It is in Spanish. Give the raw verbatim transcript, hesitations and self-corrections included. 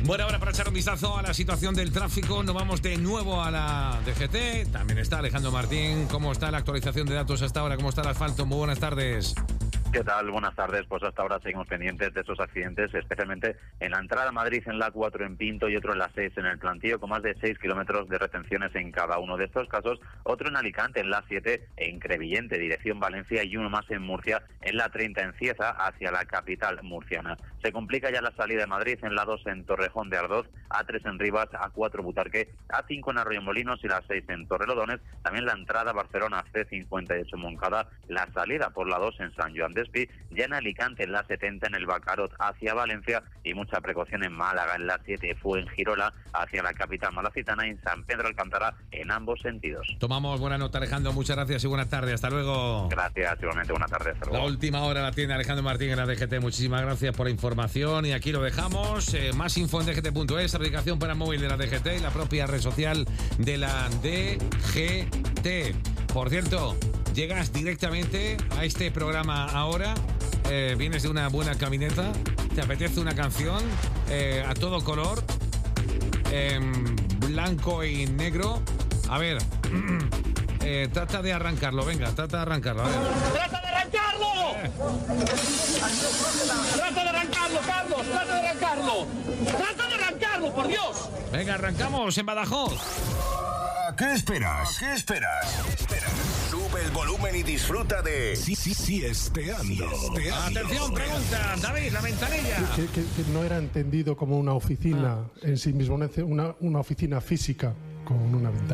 Bueno, ahora para echar un vistazo a la situación del tráfico, nos vamos de nuevo a la D G T. También está Alejandro Martín. ¿Cómo está la actualización de datos hasta ahora? ¿Cómo está el asfalto? Muy buenas tardes. ¿Qué tal? Buenas tardes. Pues hasta ahora seguimos pendientes de esos accidentes, especialmente en la entrada a Madrid en la cuatro en Pinto y otro en la seis en el Plantío, con más de seis kilómetros de retenciones en cada uno de estos casos. Otro en Alicante en la siete, en Crevillente, dirección Valencia, y uno más en Murcia en la treinta en Cieza, hacia la capital murciana. Se complica ya la salida de Madrid en la dos en Torrejón de Ardoz, A tres en Rivas, A cuatro Butarque, A cinco en Arroyomolinos y la seis en Torrelodones. También la entrada a Barcelona C cincuenta y ocho Moncada, la salida por la dos en San Joan Despí, ya en Alicante en la setenta en el Bacarot hacia Valencia, y mucha precaución en Málaga en la siete Fuengirola hacia la capital malacitana, y en San Pedro Alcántara en ambos sentidos. Tomamos buena nota, Alejandro. Muchas gracias y buenas tardes. Hasta luego. Gracias, igualmente. Buenas tardes. Hasta luego. La última hora la tiene Alejandro Martín en la D G T. Muchísimas gracias por la información y aquí lo dejamos. Eh, más info en d g t punto es, aplicación para móvil de la D G T y la propia red social de la D G T. Por cierto, llegas directamente a este programa ahora, eh, vienes de una buena camineta, te apetece una canción eh, a todo color, eh, blanco y negro. A ver, eh, trata de arrancarlo, venga, trata de arrancarlo. A ver. ¡Trata de arrancarlo! Eh. ¡Trata de arrancarlo, Carlos! ¡Trata de arrancarlo! ¡Trata de arrancarlo, por Dios! Venga, arrancamos en Badajoz. ¿Qué esperas? ¿Qué esperas? ¿Qué esperas? Sube el volumen y disfruta de Sí, sí, sí, esteando. Atención, pregunta, David, la ventanilla. Que, que, que no era entendido como una oficina en sí mismo, una, una oficina física con una ventana.